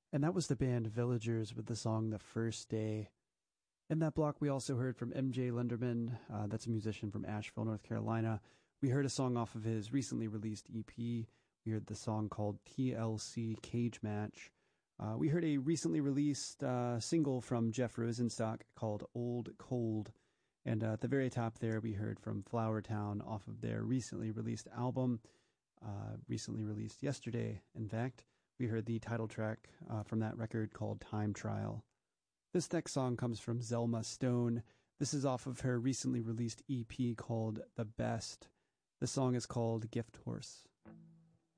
And that was the band Villagers with the song The First Day. In that block, we also heard from MJ Linderman. That's a musician from Asheville, North Carolina. We heard a song off of his recently released EP. We heard the song called TLC Cage Match. We heard a recently released single from Jeff Rosenstock called Old Cold. And at the very top there, we heard from Flower Town off of their recently released album, recently released yesterday, in fact. We heard the title track from that record called Time Trial. This next song comes from Zelma Stone. This is off of her recently released EP called The Best. The song is called Gift Horse.